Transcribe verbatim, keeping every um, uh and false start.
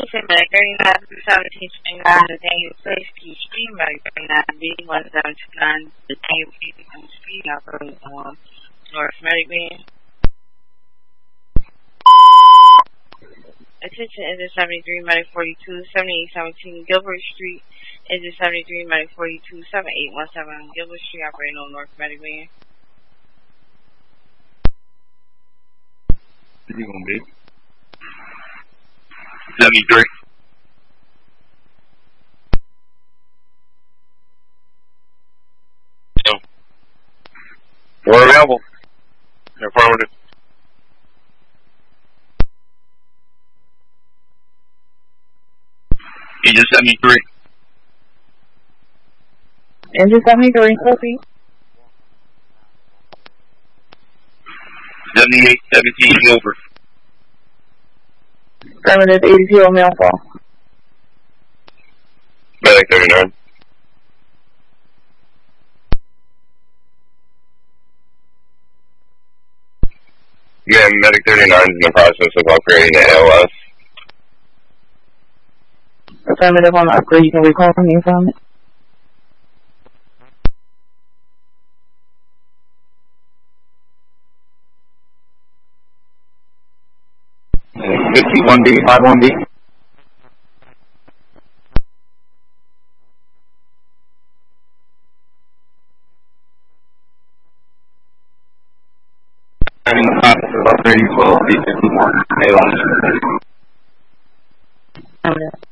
Houston, Medic thirty-nine, seventeen twenty-nine, Daniel Place, P Street, Medic thirty-nine B, one seven two nine, Daniel Place, P Street, operating on North Medic Van. Attention, engine seventy-three, Medic forty-two, seventy-eight seventeen, Gilbert Street, engine seventy-three, Medic forty-two, seventy-eight seventeen, Gilbert Street, operating on North Medic Van. What you gonna be? seventy-three. So, we're available. Affirmative. Engine seventy-three. Engine seventy-three, copy. seventy-eight seventeen Gilbert. Affirmative, eighty-two on Malfall. Medic thirty-nine. Yeah, Medic thirty-nine is in the process of upgrading to A L S. Affirmative on the upgrade. You can recall from me from it. fifty-one B, fifty-one B. Having the process of upgrading twelve B fifty-one. A L S. Affirmative.